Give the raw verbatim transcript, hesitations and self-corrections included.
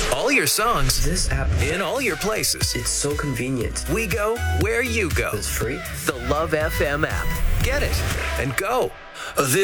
All your songs This app, in all your places. it's so convenient. We go where you go. It's free. The Love F M app. Get it and go. This